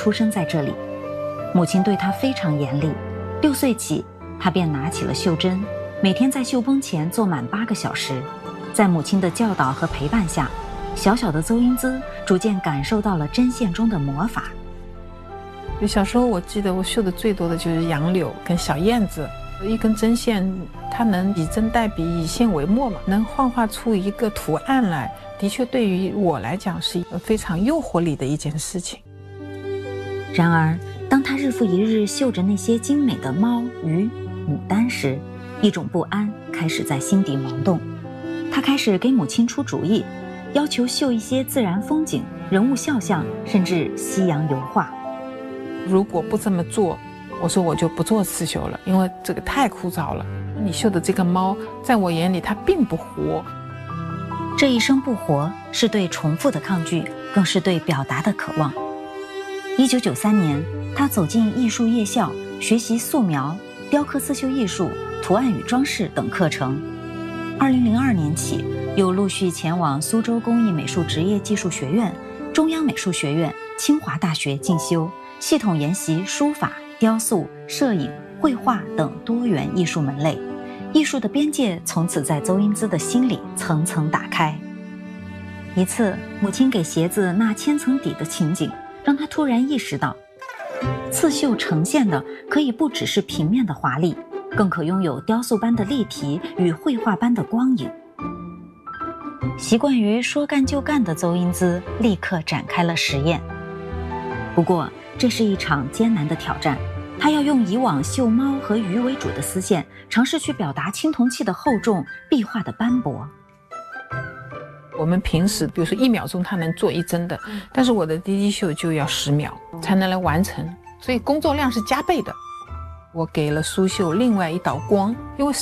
出生在这里。母亲对他非常严厉，6岁起，他便拿起了绣针，每天在绣绷前做满8个小时。在母亲的教导和陪伴下，小小的邹英姿逐渐感受到了针线中的魔法。 小时候我记得我绣的最多的就是杨柳跟小燕子，一根针线它能以针代笔，以线为墨嘛，能幻化出一个图案来，的确对于我来讲是一个非常诱惑力的一件事情。 然而当他日复一日绣着那些精美的猫、鱼、牡丹时，一种不安开始在心底萌动。他开始给母亲出主意，要求绣一些自然风景、人物肖像，甚至西洋油画。 如果不这么做，我说我就不做刺绣了，因为这个太枯燥了。你绣的这个猫，在我眼里它并不活。 这一生不活，是对重复的抗拒，更是对表达的渴望。1993年，他走进艺术夜校，学习素描、雕刻刺绣艺术、图案与装饰等课程。2002年起，又陆续前往苏州工艺美术职业技术学院、中央美术学院、清华大学进修，系统研习书法、雕塑、摄影、绘画等多元艺术门类。艺术的边界从此在邹英姿的心里层层打开。一次，母亲给鞋子纳千层底的情景，让他突然意识到，刺绣呈现的可以不只是平面的华丽，更可拥有雕塑般的立体与绘画般的光影。习惯于说干就干的邹英姿立刻展开了实验。不过，这是一场艰难的挑战，他要用以往绣猫和鱼为主的丝线，尝试去表达青铜器的厚重、壁画的斑驳。 我们平时比如说1秒钟它能做1针的，但是我的滴滴绣就要10秒才能来完成，所以工作量是加倍的。我给了苏绣另外一道光，因为